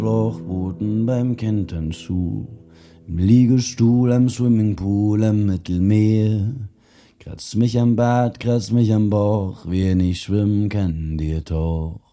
Schlauchbooten beim Kentern-Schuh, im Liegestuhl am Swimmingpool am Mittelmeer. Kratzt mich am Bart, kratzt mich am Bauch, wer nicht schwimmen kann, dir doch.